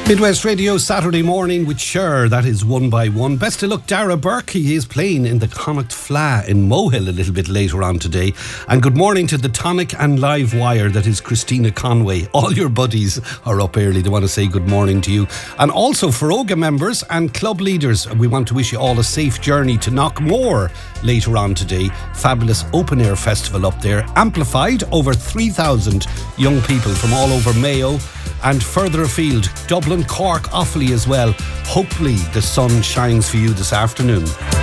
Midwest Radio Saturday morning with Cher, that is One by One. Best of luck, Dara Burke. He is playing in the Connacht Fla in Mohill a little bit later on today. And good morning to the Tonic and Live Wire, that is Christina Conway. All your buddies are up early. They want to say good morning to you. And also Foróga members and club leaders, we want to wish you all a safe journey to Knockmore later on today. Fabulous open air festival up there. Amplified, over 3,000 young people from all over Mayo and further afield, Dublin, Cork, Offaly as well. Hopefully the sun shines for you this afternoon.